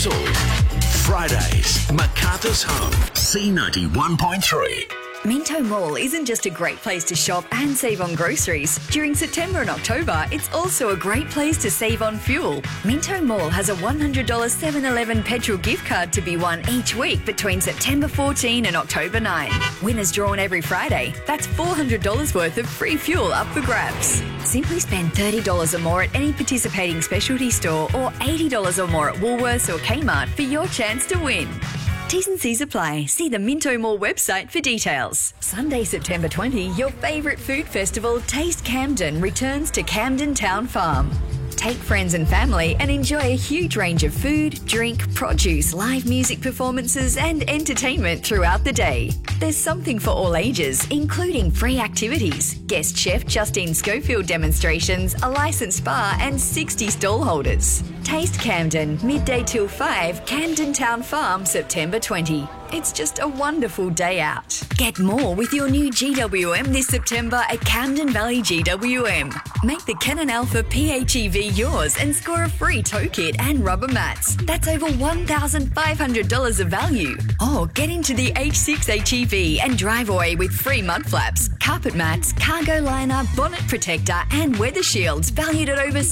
Russell. Fridays, MacArthur's Home, C91.3. Minto Mall isn't just a great place to shop and save on groceries. During September and October, it's also a great place to save on fuel. Minto Mall has a $100 7-Eleven petrol gift card to be won each week between September 14 and October 9. Winners drawn every Friday. That's $400 worth of free fuel up for grabs. Simply spend $30 or more at any participating specialty store or $80 or more at Woolworths or Kmart for your chance to win. T's and C's apply. See the Minto Mall website for details. Sunday, September 20, your favourite food festival, Taste Camden, returns to Camden Town Farm. Take friends and family and enjoy a huge range of food, drink, produce, live music performances and entertainment throughout the day. There's something for all ages, including free activities, guest chef Justine Schofield demonstrations, a licensed bar and 60 stall holders. Taste Camden, midday till 5, Camden Town Farm, September 20. It's just a wonderful day out. Get more with your new GWM this September at Camden Valley GWM. Make the Canon Alpha PHEV yours and score a free tow kit and rubber mats. That's over $1,500 of value. Or get into the H6 HEV and drive away with free mud flaps, carpet mats, cargo liner, bonnet protector and weather shields valued at over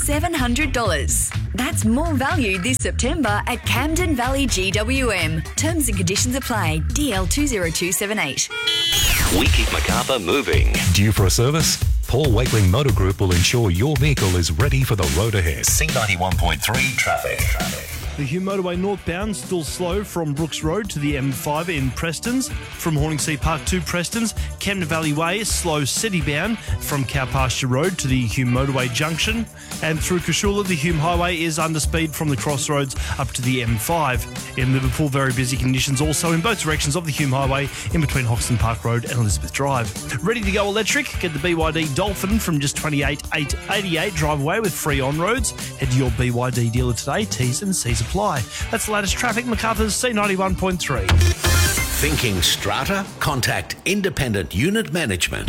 $700. That's more value this September at Camden Valley GWM. Terms and conditions apply. DL 20278. We keep MacArthur moving. Due for a service? Paul Wakeling Motor Group will ensure your vehicle is ready for the road ahead. C91.3 traffic. The Hume Motorway northbound still slow from Brooks Road to the M5 in Prestons. From Horningsea Park to Prestons, Camden Valley Way is slow city-bound from Cow Pasture Road to the Hume Motorway junction. And through Cashula, the Hume Highway is under speed from the crossroads up to the M5. In Liverpool, very busy conditions also in both directions of the Hume Highway in between Hoxton Park Road and Elizabeth Drive. Ready to go electric? Get the BYD Dolphin from just $28,888. Drive away with free on-roads. Head to your BYD dealer today. T's and C's apply. That's the latest traffic. MacArthur's C91.3. Thinking strata? Contact Independent Unit Management.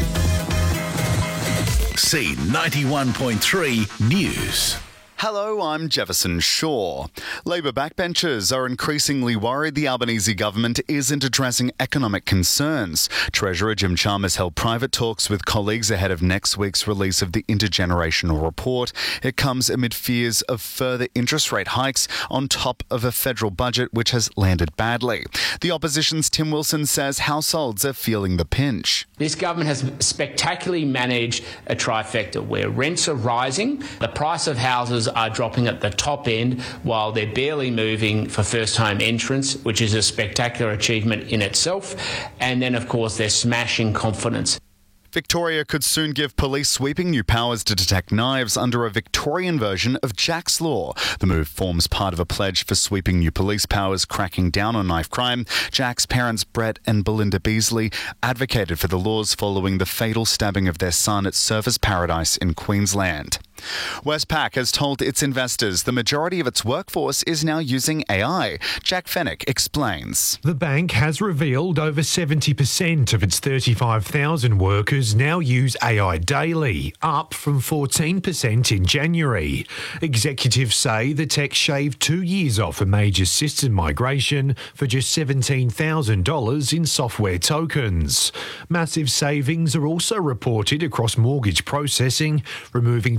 C91.3 News. Hello, I'm Jefferson Shaw. Labor backbenchers are increasingly worried the Albanese government isn't addressing economic concerns. Treasurer Jim Chalmers held private talks with colleagues ahead of next week's release of the intergenerational report. It comes amid fears of further interest rate hikes on top of a federal budget which has landed badly. The opposition's Tim Wilson says households are feeling the pinch. This government has spectacularly managed a trifecta where rents are rising, the price of houses are dropping at the top end while they're barely moving for first home entrants, which is a spectacular achievement in itself. And then, of course, they're smashing confidence. Victoria could soon give police sweeping new powers to detect knives under a Victorian version of Jack's Law. The move forms part of a pledge for sweeping new police powers cracking down on knife crime. Jack's parents, Brett and Belinda Beasley, advocated for the laws following the fatal stabbing of their son at Surfers Paradise in Queensland. Westpac has told its investors the majority of its workforce is now using AI. Jack Fennick explains. The bank has revealed over 70% of its 35,000 workers now use AI daily, up from 14% in January. Executives say the tech shaved 2 years off a major system migration for just $17,000 in software tokens. Massive savings are also reported across mortgage processing, removing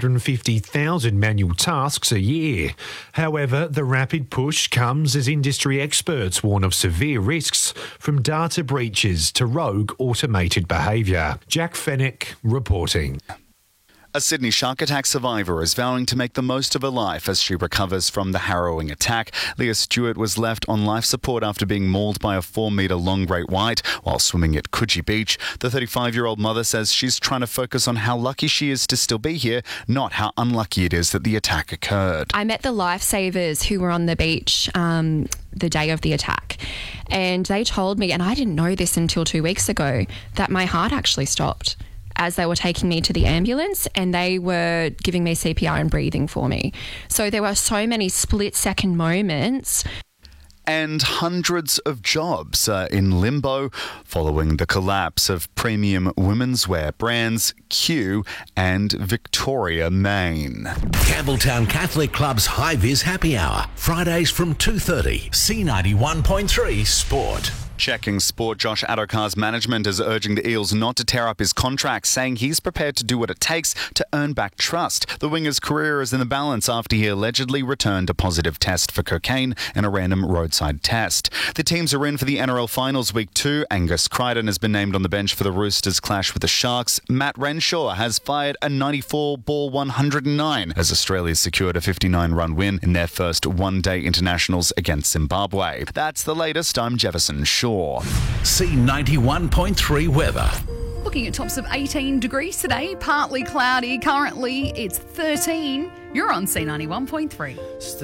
250,000 manual tasks a year. However, the rapid push comes as industry experts warn of severe risks from data breaches to rogue automated behaviour. Jack Fennick reporting. A Sydney shark attack survivor is vowing to make the most of her life as she recovers from the harrowing attack. Leah Stewart was left on life support after being mauled by a 4-metre-long great white while swimming at Coogee Beach. The 35-year-old mother says she's trying to focus on how lucky she is to still be here, not how unlucky it is that the attack occurred. I met the lifesavers who were on the beach the day of the attack, and they told me, and I didn't know this until 2 weeks ago, that my heart actually stopped as they were taking me to the ambulance, and they were giving me CPR and breathing for me. So there were so many split-second moments. And hundreds of jobs are in limbo following the collapse of premium women's wear brands Q and Victoria Main. Campbelltown Catholic Club's High Vis Happy Hour, Fridays from 2:30. C91.3 Sport. Checking sport, Josh Addokar's management is urging the Eels not to tear up his contract, saying he's prepared to do what it takes to earn back trust. The winger's career is in the balance after he allegedly returned a positive test for cocaine in a random roadside test. The teams are in for the NRL Finals Week 2. Angus Crichton has been named on the bench for the Roosters' clash with the Sharks. Matt Renshaw has fired a 94-ball 109 as Australia's secured a 59-run win in their first one-day internationals against Zimbabwe. That's the latest. I'm Jefferson Shaw. C91.3 weather. Looking at tops of 18 degrees today, partly cloudy. Currently, it's 13. You're on C91.3.